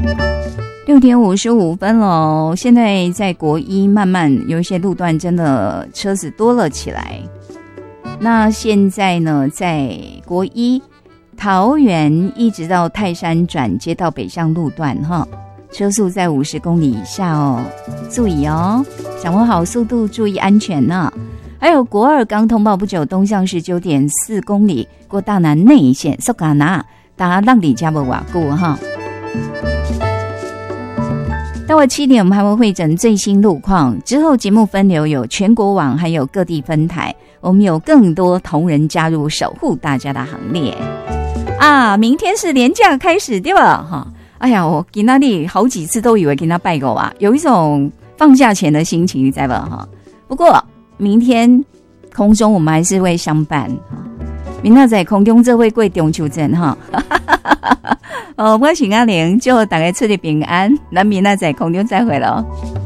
6点55分喽，现在在国一慢慢有一些路段真的车子多了起来。那现在呢，在国一桃园一直到泰山转接到北向路段哈，车速在50公里以下哦，注意哦，掌握好速度，注意安全呢。还有国二刚通报不久，东向是 9.4 公里过大南内线苏嘎拿，大家让你家不瓦固哈。到了7点，我们还会汇整最新路况。之后节目分流有全国网，还有各地分台，我们有更多同仁加入，守护大家的行列啊！明天是连假开始，对吧？哈，哎呀，我给那里好几次都以为跟他拜过啊，有一种放假前的心情，你知道吧？哈，不过明天空中我们还是会相伴。明天在空中这会过中秋节哈。我是阿玲，祝大家出入平安，咱明天在空中再会咯。